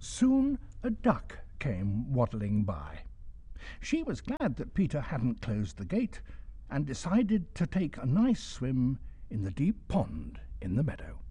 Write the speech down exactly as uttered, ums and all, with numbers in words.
Soon a duck came waddling by. She was glad that Peter hadn't closed the gate, and decided to take a nice swim in the deep pond in the meadow.